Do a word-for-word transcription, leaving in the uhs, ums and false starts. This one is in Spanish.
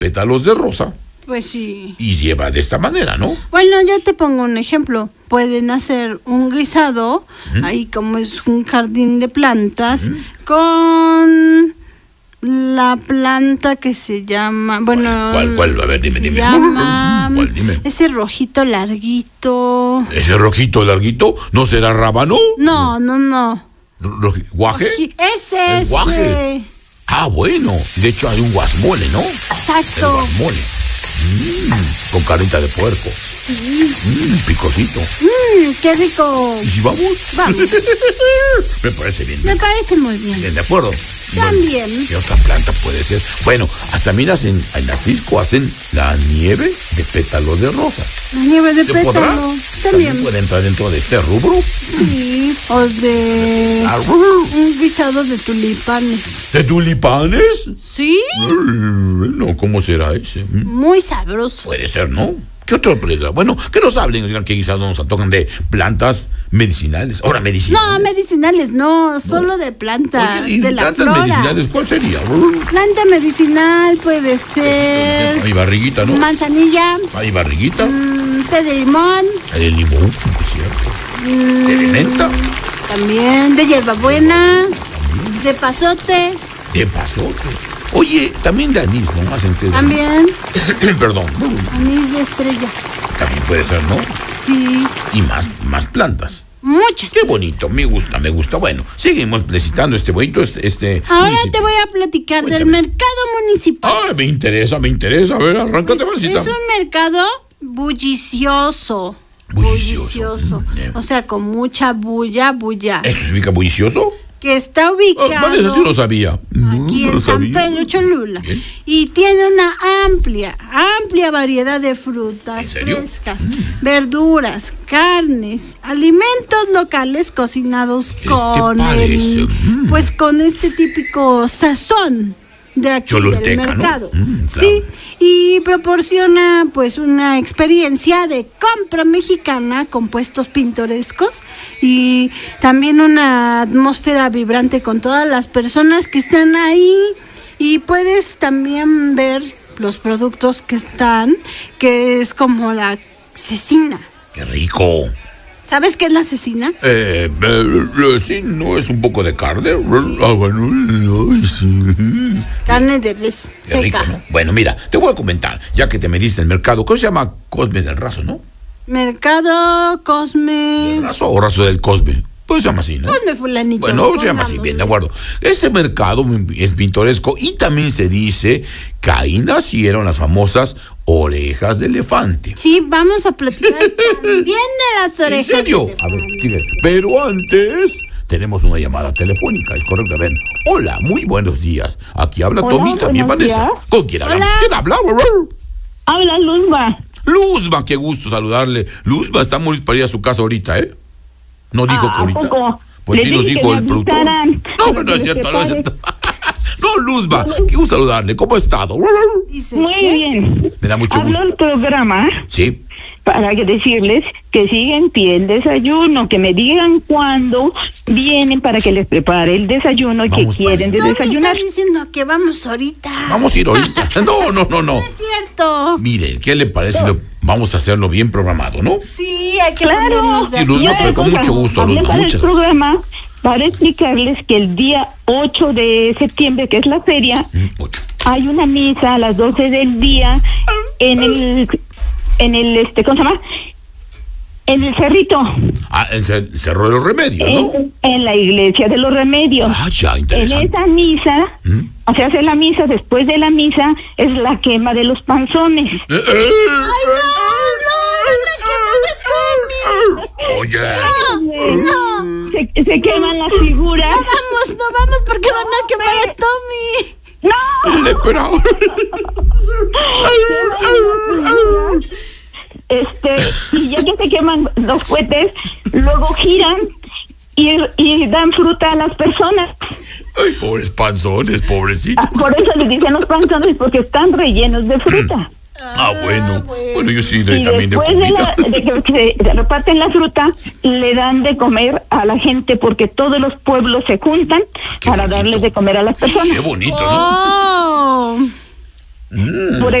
pétalos de rosa. Pues sí. Y lleva de esta manera, ¿no? Bueno, yo te pongo un ejemplo. Pueden hacer un guisado, ¿Mm? ahí como es un jardín de plantas, ¿Mm? con la planta que se llama, bueno... ¿Cuál, cuál? A ver, dime, se dime. Llama, ¿Cuál, dime? Ese rojito larguito. ¿Ese rojito larguito no será rábano? No, no, no. Roji, ¿Guaje? Roji, ese, ¿El guaje? ese. Ah, bueno. De hecho hay un guasmole, ¿no? Exacto. El guasmole. Mm, con carita de puerco. Sí. Mm, picosito. Mmm, qué rico. ¿Y si vamos? Vamos. Me parece bien. Me parece muy bien. Bien, ¿de acuerdo? También. Bueno, ¿qué otra planta puede ser? Bueno, hasta mira, en, en Atlisco hacen la nieve de pétalos de rosa. La nieve de pétalo. ¿Podrá? También. ¿También puede entrar dentro de este rubro? Sí, o de Ah, un guisado de tulipanes. ¿De tulipanes? ¿Sí? No, ¿cómo será ese? Muy sabroso. Puede ser, ¿no? ¿Qué otro prega? Bueno, que nos hablen, digan qué guisados nos antojan de plantas medicinales. Ahora, medicinales. No, medicinales no, solo de plantas. Oye, ¿y de la plantas flora. medicinales cuál sería? Planta medicinal puede ser. Hay barriguita, ¿no? Manzanilla. Hay barriguita. Mmm, té de limón. El limón, es cierto. Mm, ¿De menta? También, de hierbabuena. De pasote. De pasote. Oye, también de anís, ¿no? Hacen té de También. Perdón. Anís de estrella. También puede ser, ¿no? Sí. Y más, más plantas. Muchas. Qué bonito, me gusta, me gusta. Bueno, seguimos necesitando este bonito, este... este Ahora municipio. te voy a platicar Cuéntame. del mercado municipal. Ah, me interesa, me interesa. A ver, arráncate, Pues, Vancita. es un mercado bullicioso. Bullicioso. Bullicioso. Mm, eh. O sea, con mucha bulla, bulla. ¿Eso significa bullicioso? Que está Ah, ubicado vale, eso sí lo sabía. No, aquí no en lo San sabía. Pedro Cholula. Bien. Y tiene una amplia, amplia variedad de frutas ¿En serio? frescas, mm. verduras, carnes, alimentos locales cocinados ¿Qué con te parece? el, Mm. pues con este típico sazón de aquí Cholulteca, del ¿no? mercado. Mm, claro. Sí, y proporciona pues una experiencia de compra mexicana con puestos pintorescos y también una atmósfera vibrante con todas las personas que están ahí, y puedes también ver los productos que están, que es como la cecina. Qué rico. ¿Sabes qué es la cecina? Eh, eh, sí, ¿no es un poco de carne? Sí. Ah, bueno, no, sí. Carne de res Qué seca. rico, ¿no? Bueno, mira, te voy a comentar, ya que te mediste el mercado, ¿cómo se llama? Cosme del Raso, ¿no? Mercado Cosme. ¿Del Raso o Raso del Cosme? Pues se llama así, ¿no? Cosme fulanito. Bueno, se llama así, bien, de acuerdo. Ese mercado es pintoresco y también se dice que ahí nacieron las famosas orejas de elefante. Sí, vamos a platicar también de las orejas. ¿En serio? de A ver, sigue. Pero antes tenemos una llamada telefónica, es correcto. A ver, hola, muy buenos días. Aquí habla Hola, Tommy, también buenos Vanessa. días. ¿Con quién hablamos? Hola. ¿Quién habla? Habla Luzma. Luzma, qué gusto saludarle. Luzma, estamos para ir a su casa ahorita, ¿eh? ¿No dijo Ah, que ahorita? ¿a poco? Pues Le sí nos dije dijo que el me productor. avisaran. No, pero no es Que cierto, se no es pare. cierto. No, Luzma, qué gusto saludarle. ¿Cómo ha estado? Dice, Muy ¿qué? bien. Me da mucho Hablo gusto. el programa Sí. para que decirles que siguen pie el desayuno, que me digan cuándo vienen para que les prepare el desayuno y Vamos, que quieren de Tú me desayunar. estás diciendo que vamos ahorita. Vamos a ir ahorita. No, no, no, no. No es cierto. Mire, ¿qué le parece? si lo- Vamos a hacerlo bien programado, ¿no? Sí, hay que Claro. ponernos de Sí, Luzma, Yo pero con les mucho gusto, hablé Luzma, para muchas el gracias. programa para explicarles que el día ocho de septiembre, que es la feria, Mm, Ocho. hay una misa a las doce del día en el en el este ¿cómo se llama? En el Cerrito, Ah, en Cer- Cerro de los Remedios, ¿no? en, en la iglesia de los Remedios. Ah, ya, En interesante. esa misa, ¿Mm? o sea, hace la misa, después de la misa es la quema de los panzones. Eh, eh, Oye. No, Se, se queman las figuras. no vamos, no vamos porque van a quemar a Tommy. ¡No! Espera. Este, y ya que se queman los cohetes, luego giran y, y dan fruta a las personas. Ay, pobres panzones, pobrecitos. Ah, por eso les dicen los panzones, porque están rellenos de fruta. Ah, bueno. Bueno, yo sí doy Y también de después de, comida. la, de que se, se reparten la fruta, le dan de comer a la gente, porque todos los pueblos se juntan Qué para bonito. darles de comer a las personas. Qué bonito, ¿no? Oh. Mm. Por